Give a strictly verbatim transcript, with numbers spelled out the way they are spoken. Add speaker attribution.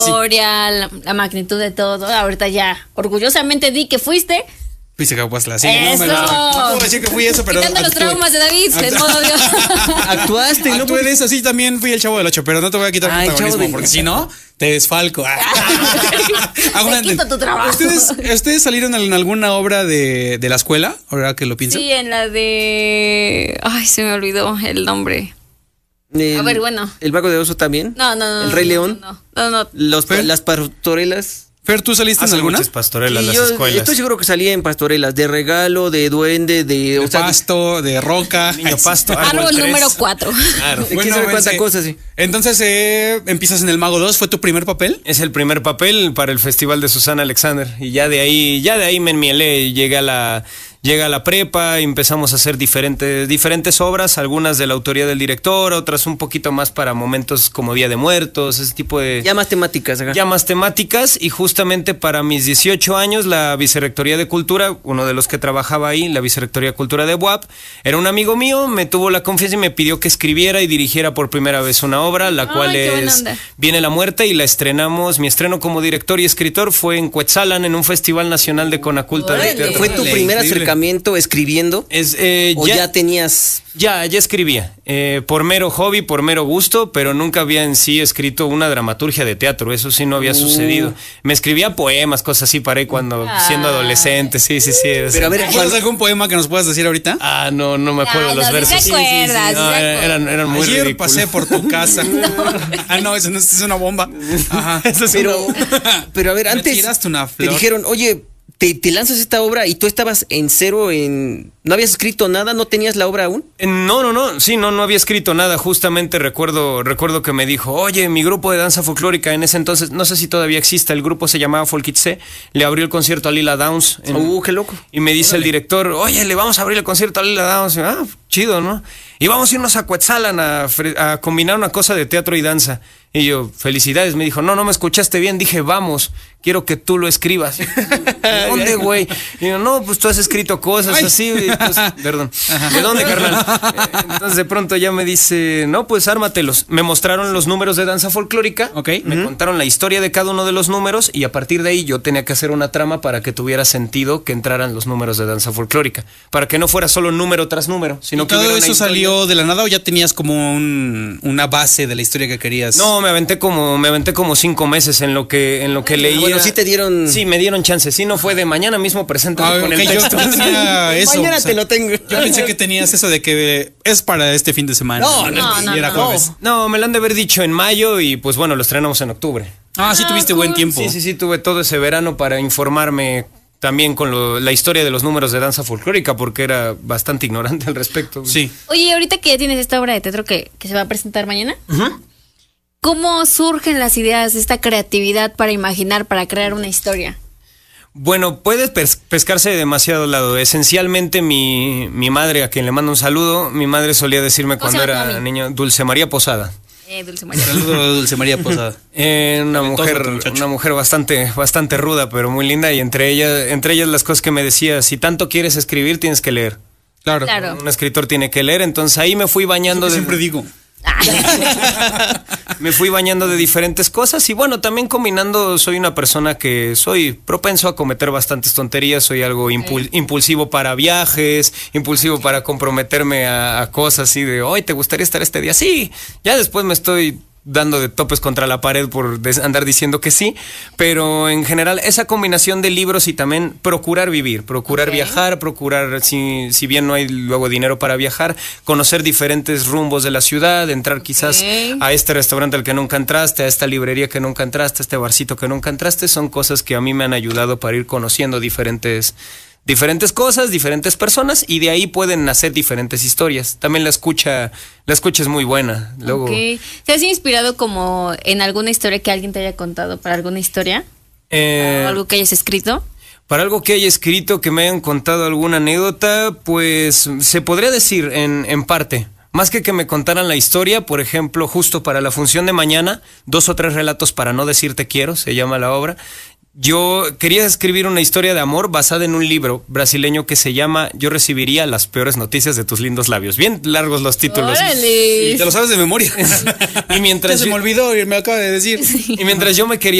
Speaker 1: historia, la, la magnitud de todo. Ahorita ya, orgullosamente di que fuiste.
Speaker 2: Fuiste Caguazla, sí.
Speaker 1: ¡Eso!
Speaker 2: No, me lo, no puedo decir que fui eso, pero...
Speaker 1: Quitando los
Speaker 2: actué.
Speaker 1: traumas de David, en modo Dios.
Speaker 3: Actuaste, ¿no?
Speaker 2: Actué de eso, sí, también fui el Chavo del Ocho, pero no te voy a quitar
Speaker 3: Ah, el
Speaker 2: protagonismo,
Speaker 3: Chavo del-
Speaker 2: porque si no, te desfalco.
Speaker 1: Te quito tu trabajo.
Speaker 2: ¿Ustedes, ¿Ustedes salieron en alguna obra de, de la escuela? Ahora que lo pienso.
Speaker 1: Sí, en la de... Ay, se me olvidó el nombre.
Speaker 3: El,
Speaker 1: A ver, bueno.
Speaker 3: El Mago de Oso también.
Speaker 1: No, no, no.
Speaker 3: El
Speaker 1: no,
Speaker 3: Rey
Speaker 1: no,
Speaker 3: León.
Speaker 1: No, no, no.
Speaker 3: Los,
Speaker 2: ¿Fer?
Speaker 3: las pastorelas.
Speaker 2: Fer, ¿tú saliste en
Speaker 4: Hacen
Speaker 2: alguna?
Speaker 4: muchas pastorelas
Speaker 3: Y
Speaker 4: las
Speaker 3: yo
Speaker 4: escuelas.
Speaker 3: estoy seguro que salía en pastorelas. De regalo, de duende, de...
Speaker 2: De
Speaker 3: o sea,
Speaker 2: pasto, de roca.
Speaker 4: Niño pasto.
Speaker 1: Árbol
Speaker 4: tres.
Speaker 1: número cuatro.
Speaker 4: Claro.
Speaker 3: ¿Quién sabe cuánta
Speaker 2: ese-
Speaker 3: cosa, sí?
Speaker 2: Entonces, eh, empiezas en el Mago dos, ¿fue tu primer papel?
Speaker 4: Es el primer papel para el Festival de Susana Alexander. Y ya de ahí, ya de ahí me enmielé, llegué a la, llegué a la prepa, y empezamos a hacer diferentes, diferentes obras, algunas de la autoría del director, otras un poquito más para momentos como Día de Muertos, ese tipo de...
Speaker 3: Ya más temáticas acá.
Speaker 4: ya más temáticas, y justamente para mis dieciocho años la Vicerrectoría de Cultura, uno de los que trabajaba ahí, la Vicerrectoría de Cultura de U A P, era un amigo mío, me tuvo la confianza y me pidió que escribiera y dirigiera por primera vez una obra, la
Speaker 1: Ay,
Speaker 4: cual
Speaker 1: qué buena
Speaker 4: es
Speaker 1: onda.
Speaker 4: Viene la Muerte, y la estrenamos. Mi estreno como director y escritor fue en Cuetzalan, en un Festival Nacional de Conaculta de
Speaker 1: Órale.
Speaker 4: Teatro.
Speaker 3: ¿Fue tu
Speaker 2: Órale,
Speaker 3: primer
Speaker 2: increíble.
Speaker 3: acercamiento escribiendo?
Speaker 4: Es, eh,
Speaker 3: ¿O ya,
Speaker 4: ya,
Speaker 3: tenías...?
Speaker 4: ya, ya escribía, eh, por mero hobby, por mero gusto, pero nunca había en sí escrito una dramaturgia de teatro, eso sí no había
Speaker 3: Uh.
Speaker 4: sucedido. Me escribía poemas, cosas así, para ahí cuando siendo
Speaker 1: Ay.
Speaker 4: adolescente, sí, sí, sí. es-
Speaker 3: Pero a ver,
Speaker 2: ¿Tienes algún poema que nos puedas decir ahorita?
Speaker 4: Ah, no, no me acuerdo
Speaker 1: Ay,
Speaker 4: los
Speaker 1: no, sí
Speaker 4: versos.
Speaker 1: te acuerdas,
Speaker 4: No,
Speaker 1: sí te
Speaker 4: eran, eran, eran muy
Speaker 2: Ayer
Speaker 4: ridículos.
Speaker 2: pasé por tu casa. Ah, no, eso no es, es una bomba. Ajá.
Speaker 4: Eso es
Speaker 3: Pero,
Speaker 2: una-
Speaker 3: pero a ver,
Speaker 2: Me
Speaker 3: antes
Speaker 2: tiraste una
Speaker 3: te
Speaker 2: flor.
Speaker 3: dijeron, oye, te, te lanzas esta obra y tú estabas en cero, en no habías escrito nada, no tenías la obra aún.
Speaker 4: Eh, No, no, no, sí, no, no había escrito nada. Justamente recuerdo, recuerdo que me dijo, oye, mi grupo de danza folclórica en ese entonces, no sé si todavía existe, el grupo se llamaba Folkitse, le abrió el concierto a Lila Downs. en-
Speaker 3: Uh, qué loco.
Speaker 4: Y me dice el director, oye, le vamos a abrir el concierto a Lila Downs. Y yo, ah, chido, ¿no? Y vamos a irnos a Cuetzalan a, fre- a combinar una cosa de teatro y danza. Y yo, felicidades. Me dijo, no, no me escuchaste bien. Dije, vamos, quiero que tú lo escribas. ¿De dónde, güey? Y yo, no, pues tú has escrito cosas
Speaker 2: Ay.
Speaker 4: así. Y pues, perdón. ¿De dónde, carnal? Eh, Entonces de pronto ya me dice, no, pues ármatelos. Me mostraron los números de danza folclórica.
Speaker 2: Ok.
Speaker 4: Me
Speaker 2: Ujú.
Speaker 4: contaron la historia de cada uno de los números, y a partir de ahí yo tenía que hacer una trama para que tuviera sentido que entraran los números de danza folclórica. Para que no fuera solo número tras número, sino
Speaker 2: ¿Y
Speaker 4: que
Speaker 2: todo
Speaker 4: hubiera una
Speaker 2: eso
Speaker 4: historia.
Speaker 2: salió de la nada o ya tenías como un- una base de la historia que querías?
Speaker 4: No, me aventé como, me aventé como cinco meses en lo que, en lo que leía.
Speaker 3: Bueno, sí te dieron...
Speaker 4: Sí, me dieron chance. Sí, no fue de mañana mismo preséntame
Speaker 2: Ah,
Speaker 4: con
Speaker 2: ok,
Speaker 4: el
Speaker 2: yo,
Speaker 4: texto.
Speaker 2: yo tenía eso.
Speaker 3: Mañana
Speaker 2: o sea,
Speaker 3: te lo tengo.
Speaker 2: Yo pensé que tenías eso de que es para este fin de semana.
Speaker 3: No,
Speaker 1: no, no,
Speaker 2: Y era
Speaker 1: no.
Speaker 2: jueves.
Speaker 4: No, me lo han de haber dicho en mayo, y pues bueno, lo estrenamos en octubre.
Speaker 2: Ah, sí tuviste buen tiempo.
Speaker 4: Sí, sí, sí, tuve todo ese verano para informarme también con lo- la historia de los números de danza folclórica, porque era bastante ignorante al respecto.
Speaker 2: Sí.
Speaker 1: Oye, ahorita que ya tienes esta obra de teatro que, que se va a presentar mañana, ¿cómo surgen las ideas de esta creatividad para imaginar, para crear una historia?
Speaker 4: Bueno, puede pes- pescarse de demasiado lado. Esencialmente mi, mi madre, a quien le mando un saludo, mi madre solía decirme
Speaker 1: ¿Cómo
Speaker 4: cuando
Speaker 1: se llama tu
Speaker 4: era
Speaker 1: mami?
Speaker 4: niño, Dulce María Posada.
Speaker 1: Eh, Dulce María.
Speaker 2: Saludos, Dulce María Posada.
Speaker 4: Eh, una
Speaker 2: Talentoso
Speaker 4: mujer,
Speaker 2: tu muchacho.
Speaker 4: una mujer bastante, bastante ruda, pero muy linda, y entre ellas, entre ellas las cosas que me decía, si tanto quieres escribir, tienes que leer.
Speaker 2: Claro.
Speaker 1: Claro.
Speaker 4: Un escritor tiene que leer, entonces ahí me fui bañando
Speaker 2: Yo
Speaker 4: de,
Speaker 2: siempre digo.
Speaker 4: me fui bañando de diferentes cosas, y bueno, también combinando, soy una persona que soy propenso a cometer bastantes tonterías, soy algo impul- impulsivo para viajes, impulsivo para comprometerme a, a cosas así de, hoy ¿te gustaría estar este día? Sí, ya después me estoy dando de topes contra la pared por des- andar diciendo que sí, pero en general esa combinación de libros y también procurar vivir, procurar
Speaker 1: Ok.
Speaker 4: viajar, procurar, si, si bien no hay luego dinero para viajar, conocer diferentes rumbos de la ciudad, entrar quizás
Speaker 1: Ok.
Speaker 4: a este restaurante al que nunca entraste, a esta librería que nunca entraste, a este barcito que nunca entraste, son cosas que a mí me han ayudado para ir conociendo diferentes diferentes cosas, diferentes personas, y de ahí pueden nacer diferentes historias. También la escucha, la escucha es muy buena. Luego,
Speaker 1: Ok. ¿Te has inspirado como en alguna historia que alguien te haya contado para alguna historia?
Speaker 4: eh,
Speaker 1: ¿O algo que hayas escrito?
Speaker 4: Para algo que haya escrito, que me hayan contado alguna anécdota, pues se podría decir en, en parte. Más que que me contaran la historia, por ejemplo, justo para la función de mañana, dos o tres relatos para no decir te quiero, se llama la obra. yo quería escribir una historia de amor basada en un libro brasileño que se llama Yo recibiría las peores noticias de tus lindos labios. Bien largos los títulos.
Speaker 1: ¡Órale!
Speaker 2: Y te lo sabes de memoria.
Speaker 4: Y mientras
Speaker 2: Ya se
Speaker 4: yo-
Speaker 2: me olvidó y me acaba de decir.
Speaker 4: Y mientras yo me quería